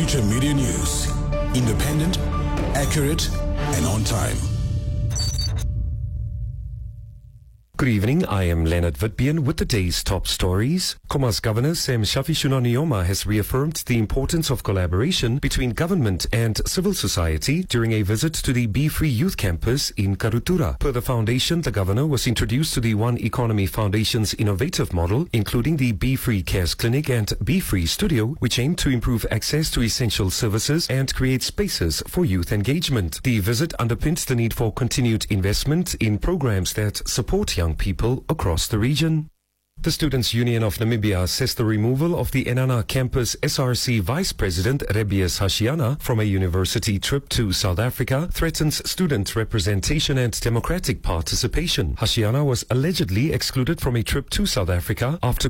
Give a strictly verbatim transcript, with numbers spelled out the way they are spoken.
Future Media News. Independent, accurate, and on time. Good evening, I am Leonard Witbeen with the day's top stories. Comas Governor Sam Shafishuna Nujoma has reaffirmed the importance of collaboration between government and civil society during a visit to the Be Free Youth Campus in Karutura. Per the foundation, the governor was introduced to the One Economy Foundation's innovative model, including the Be Free Cares Clinic and Be Free Studio, which aim to improve access to essential services and create spaces for youth engagement. The visit underpins the need for continued investment in programs that support young people across the region. The Students' Union of Namibia says the removal of the Enana campus S R C Vice President Rebius Hashiana from a university trip to South Africa threatens student representation and democratic participation. Hashiana was allegedly excluded from a trip to South Africa after